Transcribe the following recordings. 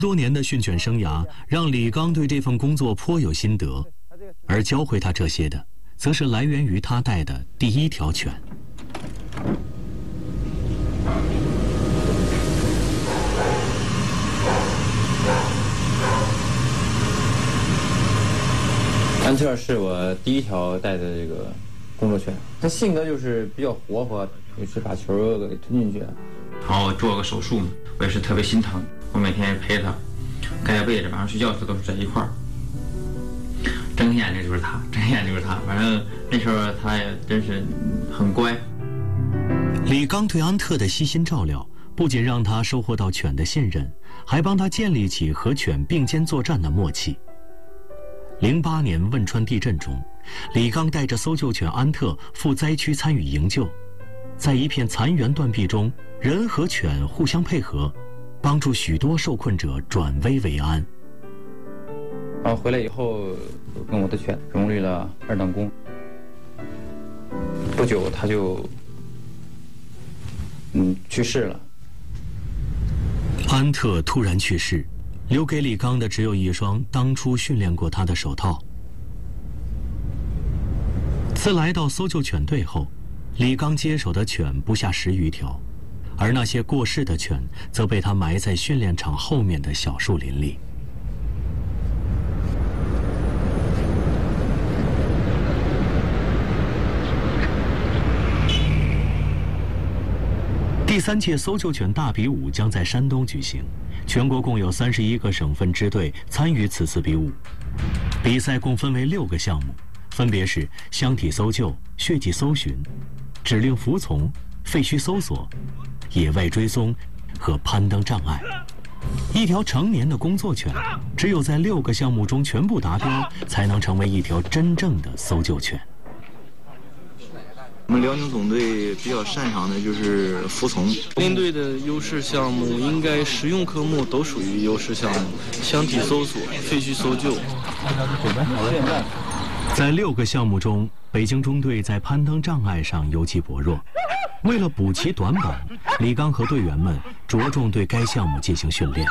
多年的训犬生涯让李刚对这份工作颇有心得，而教会他这些的，则是来源于他带的第一条犬。 安特是我第一条带的这个工作犬，它性格就是比较活泼，有时把球给吞进去。然后做个手术，我也是特别心疼，我每天陪着它，盖被子，晚上睡觉时都是在一块儿。睁开眼睛就是它，睁开眼睛就是它，反正那时候它也真是很乖。 李刚对安特的悉心照料，不仅让他收获到犬的信任，还帮他建立起和犬并肩作战的默契。08年汶川地震中，李刚带着搜救犬安特赴灾区参与营救，在一片残垣断壁中，人和犬互相配合，帮助许多受困者转危为安。 然后回来以后，跟我的犬荣立了2等功。不久他就去世了。 安特突然去世，留给李刚的只有一双当初训练过他的手套。自来到搜救犬队后，李刚接手的犬不下10余条，而那些过世的犬则被他埋在训练场后面的小树林里。第3届搜救犬大比武将在山东举行，全国共有31个省份支队参与此次比武。比赛共分为6个项目，分别是箱体搜救、血迹搜寻、指令服从、废墟搜索、野外追踪和攀登障碍。一条成年的工作犬，只有在6个项目中全部达标，才能成为一条真正的搜救犬。 我们辽宁总队比较擅长的就是服从。 林队的优势项目应该实用科目都属于优势项目，箱体搜索、废墟搜救。 在6个项目中，北京中队在攀登障碍上尤其薄弱。为了补齐短板，李刚和队员们着重对该项目进行训练。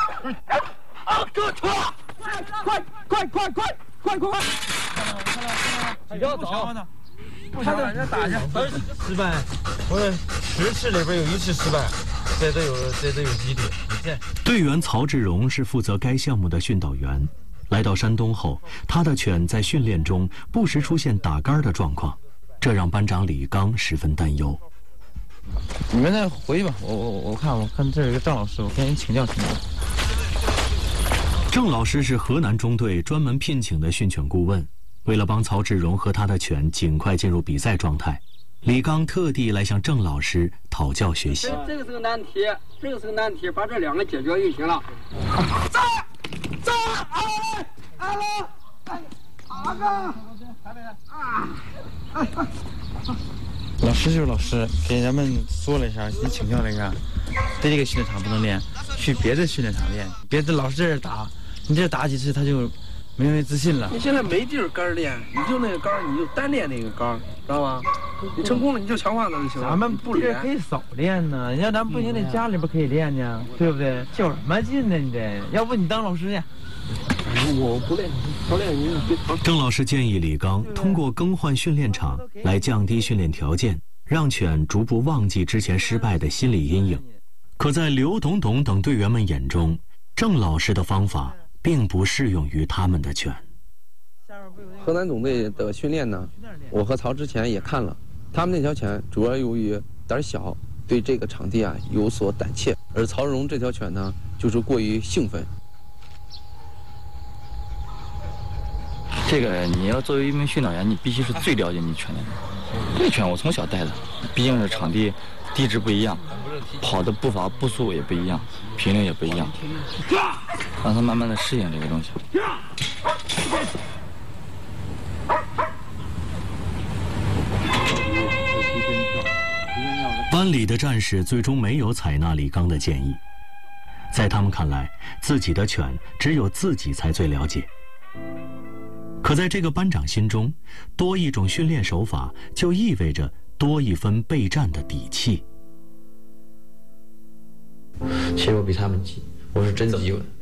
快！不要走！不想让人打去，失败。我10次里边有1次失败，这都有几点。 队员曹志荣是负责该项目的训导员。来到山东后，他的犬在训练中不时出现打杆的状况，这让班长李刚十分担忧。 你们再回去吧，我看这有一个郑老师，我跟人请教请教。 郑老师是河南中队专门聘请的训犬顾问。为了帮曹志荣和他的犬尽快进入比赛状态，李刚特地来向郑老师讨教学习。 这个是个难题，把这2个解决就行了。走！阿老师就是老师，给咱们说了一下，先请教了一下，在这个训练场不能练，去别的训练场练。别的老师这打，你这打几次他就没自信了。 你现在没地儿杆练，你就那个杆，你就单练那个杆，知道吗？你成功了你就强化它就行了。 咱们不练可以少练呢，你要咱不行，在家里边可以练呢，对不对？较什么劲呢？你这，要不你当老师去？ 我不练，教练你别忙。 郑老师建议李刚通过更换训练场来降低训练条件，让犬逐步忘记之前失败的心理阴影。可在刘董董等队员们眼中，郑老师的方法并不适用于他们的犬。 河南总队的训练呢，我和曹之前也看了，他们那条犬主要由于胆小，对这个场地有所胆怯，而曹荣这条犬呢，就是过于兴奋。 这个你要作为一名训导员，你必须是最了解你犬的人。这犬我从小带的，毕竟是场地地质不一样，跑的步伐步速也不一样，频率也不一样，让它慢慢的适应这个东西。 班里的战士最终没有采纳李刚的建议，在他们看来，自己的犬只有自己才最了解。可在这个班长心中，多一种训练手法就意味着多一分备战的底气。 其实我比他们急，我是真急了。